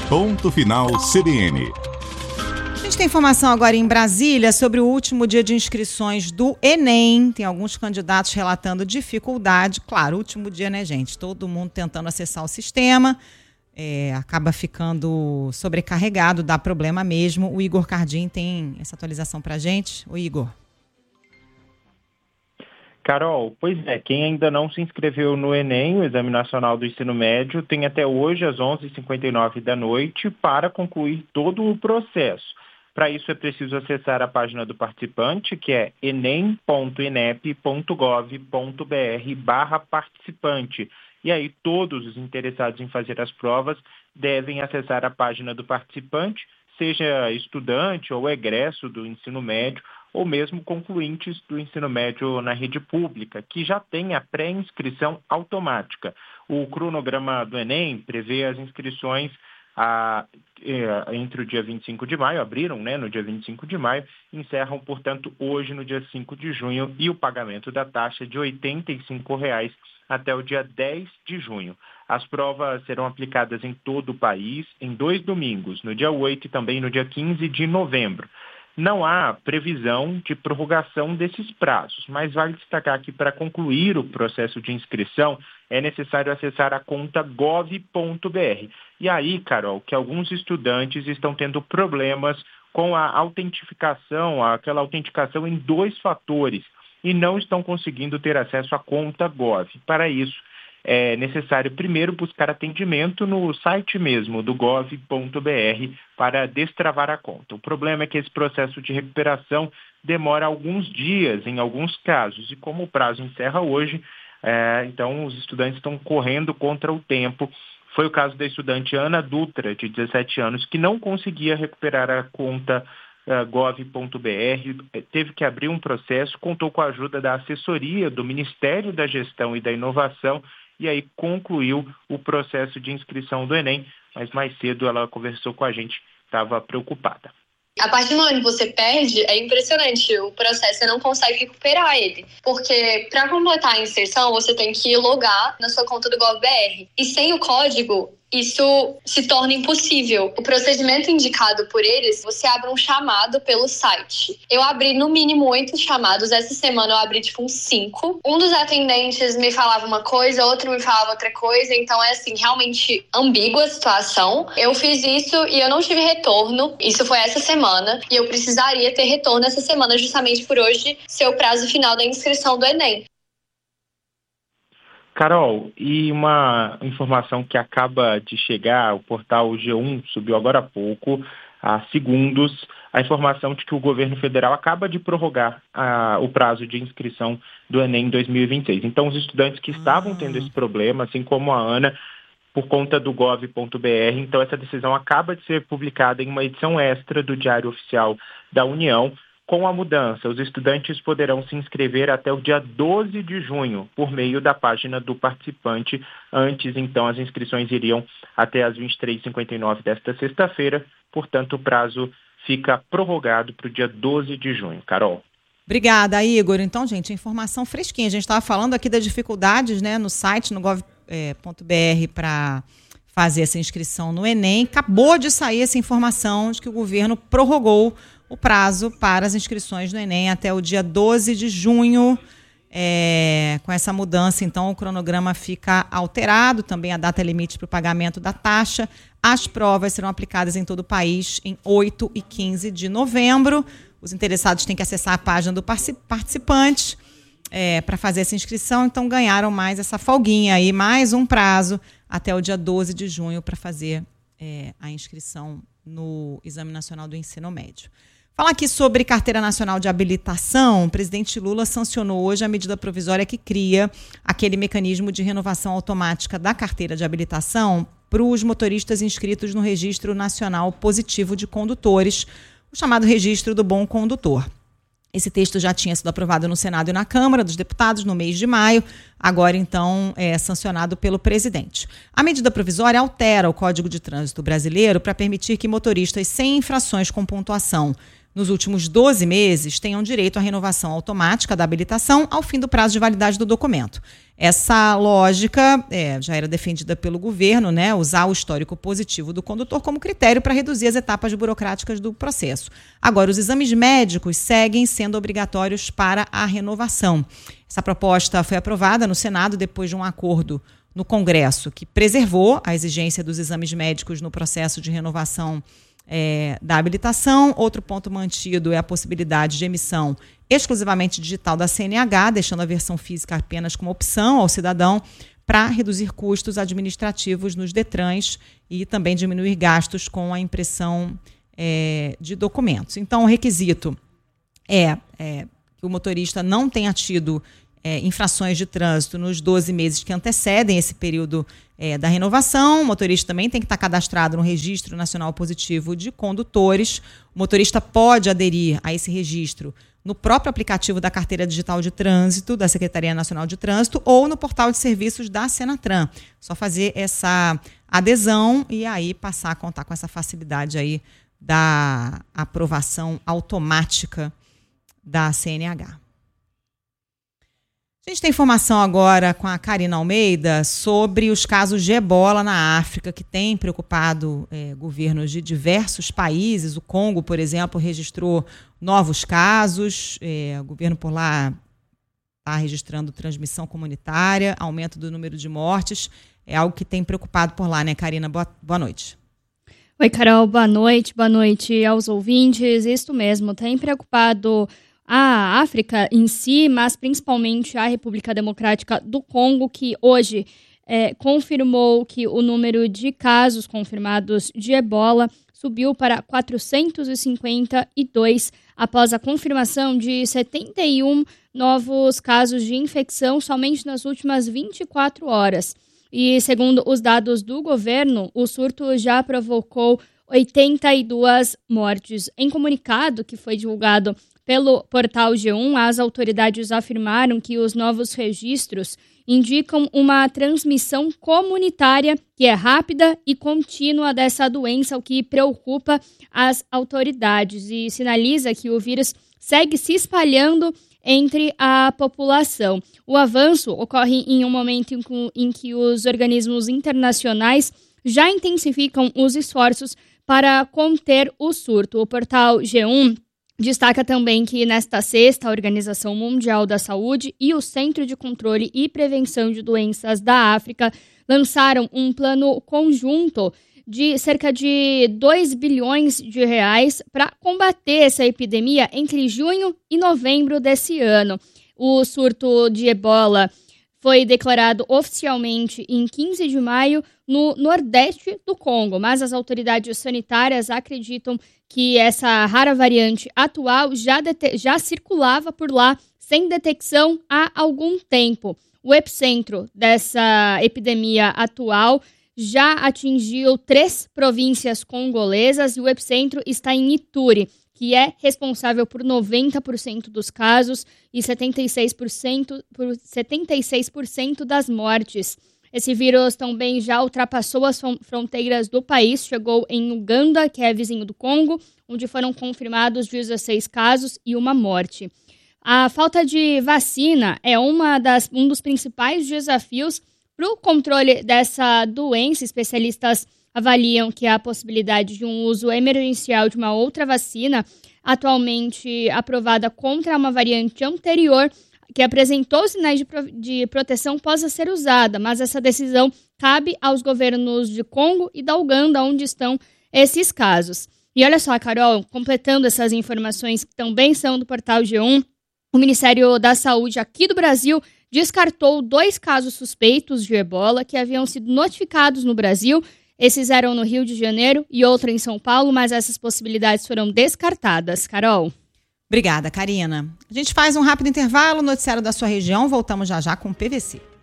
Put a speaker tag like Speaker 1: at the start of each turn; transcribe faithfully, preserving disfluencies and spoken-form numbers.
Speaker 1: Ponto Final C B N.
Speaker 2: A gente tem informação agora em Brasília sobre o último dia de inscrições do Enem. Tem alguns candidatos relatando dificuldade. Claro, último dia, né, gente? Todo mundo tentando acessar o sistema. É, acaba ficando sobrecarregado, dá problema mesmo. O Igor Cardim tem essa atualização pra gente. O Igor.
Speaker 3: Carol, pois é, quem ainda não se inscreveu no Enem, o Exame Nacional do Ensino Médio, tem até hoje, às onze e cinquenta e nove da noite, para concluir todo o processo. Para isso é preciso acessar a página do participante, que é enem ponto inep ponto gov ponto br barra participante. E aí todos os interessados em fazer as provas devem acessar a página do participante, seja estudante ou egresso do ensino médio, ou mesmo concluintes do ensino médio na rede pública, que já tem a pré-inscrição automática. O cronograma do Enem prevê as inscrições a, entre o dia vinte e cinco de maio, abriram né, no dia vinte e cinco de maio, encerram, portanto, hoje no dia cinco de junho, e o pagamento da taxa de oitenta e cinco reais até o dia dez de junho. As provas serão aplicadas em todo o país em dois domingos, no dia oito e também no dia quinze de novembro. Não há previsão de prorrogação desses prazos, mas vale destacar que para concluir o processo de inscrição é necessário acessar a conta gov ponto br. E aí, Carol, que alguns estudantes estão tendo problemas com a autentificação, aquela autenticação em dois fatores, e não estão conseguindo ter acesso à conta Gov. Para isso, é necessário primeiro buscar atendimento no site mesmo do gov ponto br para destravar a conta. O problema é que esse processo de recuperação demora alguns dias, em alguns casos, e como o prazo encerra hoje, é, então os estudantes estão correndo contra o tempo. Foi o caso da estudante Ana Dutra, de dezessete anos, que não conseguia recuperar a conta uh, gov ponto br, teve que abrir um processo, contou com a ajuda da assessoria do Ministério da Gestão e da Inovação, e aí concluiu o processo de inscrição do Enem, mas mais cedo ela conversou com a gente, estava preocupada.
Speaker 4: A partir do momento que você perde, é impressionante, o processo você não consegue recuperar ele. Porque para completar a inserção, você tem que logar na sua conta do GovBR. E sem o código, isso se torna impossível. O procedimento indicado por eles, você abre um chamado pelo site. Eu abri no mínimo oito chamados, essa semana eu abri tipo uns cinco. Um dos atendentes me falava uma coisa, outro me falava outra coisa, então é assim, realmente ambígua a situação. Eu fiz isso e eu não tive retorno, isso foi essa semana, e eu precisaria ter retorno essa semana justamente por hoje ser o prazo final da inscrição do Enem.
Speaker 3: Carol, e uma informação que acaba de chegar, o portal G um subiu agora há pouco, há segundos, a informação de que o governo federal acaba de prorrogar a, o prazo de inscrição do Enem dois mil e vinte e seis. Então, os estudantes que estavam tendo esse problema, assim como a Ana, por conta do gov ponto br, então essa decisão acaba de ser publicada em uma edição extra do Diário Oficial da União. Com a mudança, os estudantes poderão se inscrever até o dia doze de junho, por meio da página do participante. Antes, então, as inscrições iriam até as vinte e três e cinquenta e nove desta sexta-feira. Portanto, o prazo fica prorrogado para o dia doze de junho. Carol.
Speaker 2: Obrigada, Igor. Então, gente, informação fresquinha. A gente estava falando aqui das dificuldades, né, no site, no gov ponto br, para fazer essa inscrição no Enem. Acabou de sair essa informação de que o governo prorrogou o prazo para as inscrições do Enem até o dia doze de junho. É, com essa mudança, então, o cronograma fica alterado, também a data limite para o pagamento da taxa. As provas serão aplicadas em todo o país em oito e quinze de novembro. Os interessados têm que acessar a página do participante é, para fazer essa inscrição, então ganharam mais essa folguinha aí, mais um prazo até o dia doze de junho para fazer é, a inscrição no Exame Nacional do Ensino Médio. Falar aqui sobre Carteira Nacional de Habilitação, o presidente Lula sancionou hoje a medida provisória que cria aquele mecanismo de renovação automática da carteira de habilitação para os motoristas inscritos no Registro Nacional Positivo de Condutores, o chamado Registro do Bom Condutor. Esse texto já tinha sido aprovado no Senado e na Câmara dos Deputados no mês de maio, agora então é sancionado pelo presidente. A medida provisória altera o Código de Trânsito Brasileiro para permitir que motoristas sem infrações com pontuação nos últimos doze meses tenham direito à renovação automática da habilitação ao fim do prazo de validade do documento. Essa lógica é, já era defendida pelo governo, né, usar o histórico positivo do condutor como critério para reduzir as etapas burocráticas do processo. Agora, os exames médicos seguem sendo obrigatórios para a renovação. Essa proposta foi aprovada no Senado depois de um acordo no Congresso que preservou a exigência dos exames médicos no processo de renovação É, da habilitação. Outro ponto mantido é a possibilidade de emissão exclusivamente digital da C N H, deixando a versão física apenas como opção ao cidadão para reduzir custos administrativos nos DETRANs e também diminuir gastos com a impressão é, de documentos. Então, o requisito é, é que o motorista não tenha tido É, infrações de trânsito nos doze meses que antecedem esse período é, da renovação. O motorista também tem que estar cadastrado no Registro Nacional Positivo de Condutores. O motorista pode aderir a esse registro no próprio aplicativo da Carteira Digital de Trânsito, da Secretaria Nacional de Trânsito, ou no portal de serviços da Senatran. Só fazer essa adesão e aí passar a contar com essa facilidade aí da aprovação automática da C N H. A gente tem informação agora com a Karina Almeida sobre os casos de ebola na África, que tem preocupado é, governos de diversos países. O Congo, por exemplo, registrou novos casos. É, o governo por lá está registrando transmissão comunitária, aumento do número de mortes. É algo que tem preocupado por lá, né, Karina? Boa, boa noite.
Speaker 5: Oi, Carol. Boa noite. Boa noite aos ouvintes. Isso mesmo, tem preocupado a África em si, mas principalmente a República Democrática do Congo, que hoje é, confirmou que o número de casos confirmados de ebola subiu para quatrocentos e cinquenta e dois, após a confirmação de setenta e um novos casos de infecção somente nas últimas vinte e quatro horas. E, segundo os dados do governo, o surto já provocou oitenta e duas mortes. Em comunicado que foi divulgado pelo portal G um, as autoridades afirmaram que os novos registros indicam uma transmissão comunitária que é rápida e contínua dessa doença, o que preocupa as autoridades e sinaliza que o vírus segue se espalhando entre a população. O avanço ocorre em um momento em, em que os organismos internacionais já intensificam os esforços para conter o surto. O portal G um destaca também que, nesta sexta, a Organização Mundial da Saúde e o Centro de Controle e Prevenção de Doenças da África lançaram um plano conjunto de cerca de dois bilhões de reais para combater essa epidemia entre junho e novembro desse ano. O surto de ebola foi declarado oficialmente em quinze de maio no nordeste do Congo, mas as autoridades sanitárias acreditam que essa rara variante atual já, dete- já circulava por lá sem detecção há algum tempo. O epicentro dessa epidemia atual já atingiu três províncias congolesas e o epicentro está em Ituri, que é responsável por noventa por cento dos casos e setenta e seis por cento, por setenta e seis por cento das mortes. Esse vírus também já ultrapassou as fronteiras do país, chegou em Uganda, que é vizinho do Congo, onde foram confirmados dezesseis casos e uma morte. A falta de vacina é uma das, um dos principais desafios para o controle dessa doença. Especialistas avaliam que a possibilidade de um uso emergencial de uma outra vacina, atualmente aprovada contra uma variante anterior, que apresentou sinais de, pro, de proteção, possa ser usada, mas essa decisão cabe aos governos de Congo e da Uganda, onde estão esses casos. E olha só, Carol, completando essas informações que também são do portal G um, o Ministério da Saúde aqui do Brasil descartou dois casos suspeitos de ebola que haviam sido notificados no Brasil. Esses eram no Rio de Janeiro e outro em São Paulo, mas essas possibilidades foram descartadas. Carol.
Speaker 2: Obrigada, Karina. A gente faz um rápido intervalo, noticiário da sua região. Voltamos já já com o P V C.